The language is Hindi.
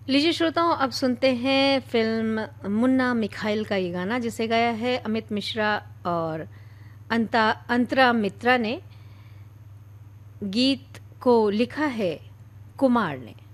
लीजिए श्रोताओं, अब सुनते हैं फिल्म मुन्ना मिखाइल का ये गाना, जिसे गाया है अमित मिश्रा और अंतरा मित्रा ने। गीत को लिखा है कुमार ने।